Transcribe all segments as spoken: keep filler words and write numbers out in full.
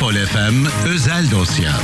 Metropol F M Özel Dosya.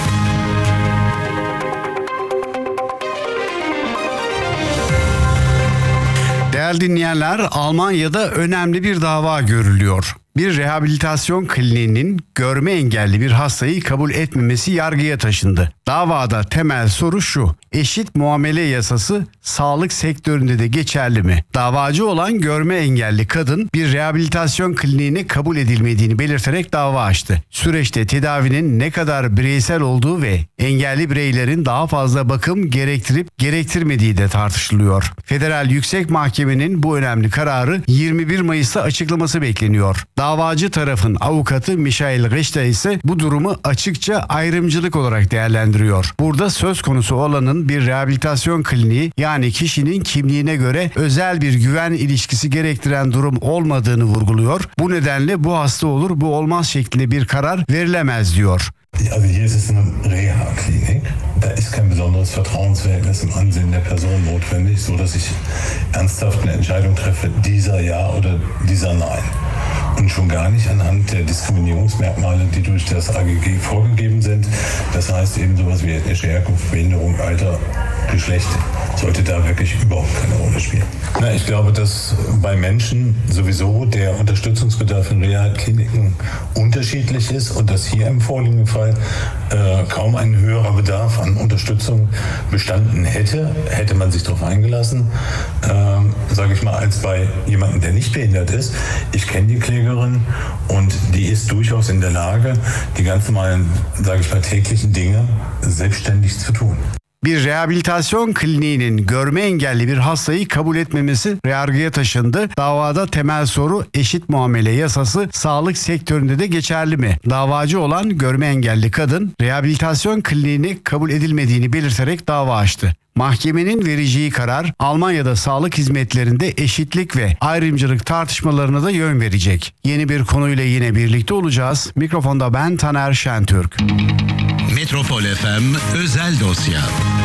Değerli dinleyenler, Almanya'da önemli bir dava görülüyor. Bir rehabilitasyon kliniğinin görme engelli bir hastayı kabul etmemesi yargıya taşındı. Davada temel soru şu: eşit muamele yasası sağlık sektöründe de geçerli mi? Davacı olan görme engelli kadın bir rehabilitasyon kliniğine kabul edilmediğini belirterek dava açtı. Süreçte tedavinin ne kadar bireysel olduğu ve engelli bireylerin daha fazla bakım gerektirip gerektirmediği de tartışılıyor. Federal Yüksek Mahkemenin bu önemli kararı yirmi bir Mayıs'ta açıklaması bekleniyor. Davacı tarafın avukatı Michael Richter ise bu durumu açıkça ayrımcılık olarak değerlendiriyor. Burada söz konusu olanın bir rehabilitasyon kliniği, yani kişinin kimliğine göre özel bir güven ilişkisi gerektiren durum olmadığını vurguluyor. Bu nedenle bu hasta olur, bu olmaz şeklinde bir karar verilemez diyor. Also hier ist es eine Reha-Klinik. Da ist kein besonderes Vertrauensverhältnis im Ansehen der Person notwendig, so dass ich ernsthaft eine Entscheidung treffe, dieser ja oder dieser nein. Und schon gar nicht anhand der Diskriminierungsmerkmale, die durch das A G G vorgegeben sind. Das heißt eben sowas wie ethnische Herkunft, Behinderung, Alter, Geschlecht sollte da wirklich überhaupt keine Rolle spielen. Na, ich glaube, dass bei Menschen sowieso der Unterstützungsbedarf in Reha-Kliniken unterschiedlich ist und dass hier im vorliegenden Fall äh, kaum ein höherer Bedarf an Unterstützung bestanden hätte, hätte man sich darauf eingelassen, äh, sage ich mal, als bei jemandem, der nicht behindert ist. Ich kenne die Klägerin und die ist durchaus in der Lage, die ganz normalen, sage ich mal, täglichen Dinge selbstständig zu tun. Bir rehabilitasyon kliniğinin görme engelli bir hastayı kabul etmemesi yargıya taşındı. Davada temel soru eşit muamele yasası sağlık sektöründe de geçerli mi? Davacı olan görme engelli kadın rehabilitasyon kliniğine kabul edilmediğini belirterek dava açtı. Mahkemenin vereceği karar Almanya'da sağlık hizmetlerinde eşitlik ve ayrımcılık tartışmalarına da yön verecek. Yeni bir konuyla yine birlikte olacağız. Mikrofonda ben Taner Şentürk. Metropol F M Özel Dosya.